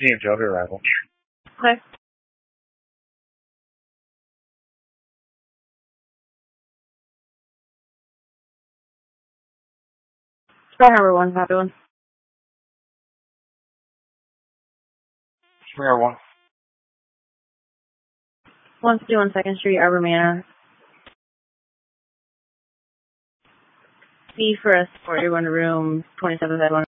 DMW arrival. Okay. Sky Harbor 1, copy 1. Square 1. 151 2nd Street, Arbor Manor. B for escort, you're going to room 27 bed 1.